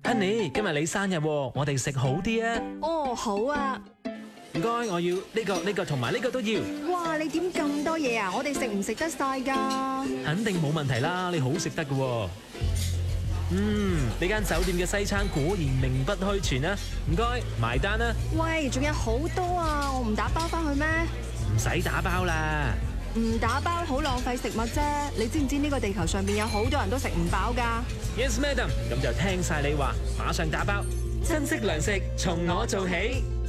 Honey，今日你生日喎，我哋食好啲啊！ 哦，好啊。 唔該，我要呢個同埋呢個都要。 哇，你點咁多嘢啊？我哋食唔食得晒㗎？ 肯定冇問題啦，你好食得㗎喎。呢間酒店嘅西餐果然名不虛傳啊！唔該，埋單啦。 喂，仲有好多啊，我唔打包返去咩？ 唔使打包啦。 唔打包好浪費食物啫。你知唔知呢個地球上面有好多人都食唔飽㗎？ Yes, madam。咁就聽晒你話，馬上打包。珍惜糧食，從我做起。